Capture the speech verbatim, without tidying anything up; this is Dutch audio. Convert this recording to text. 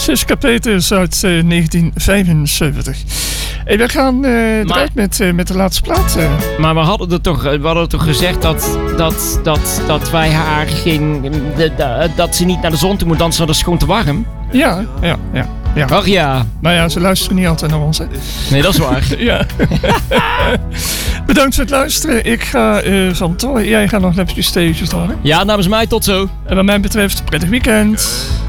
Siska Peters uit uh, negentien vijfenzeventig. Hey, we gaan uh, eruit met, uh, met de laatste plaat. Uh. Maar we hadden er toch, we hadden toch gezegd dat, dat, dat, dat wij haar ging... De, de, dat ze niet naar de zon toe moet dansen, want dat is gewoon te warm. Ja, ja, ja. ja. Ach ja. Nou ja, ze luisteren niet altijd naar ons, hè? Nee, dat is waar. Ja. Bedankt voor het luisteren. Ik ga uh, van Toy. Jij gaat nog even je steentjes door, hè? Ja, namens mij tot zo. En wat mij betreft, prettig weekend.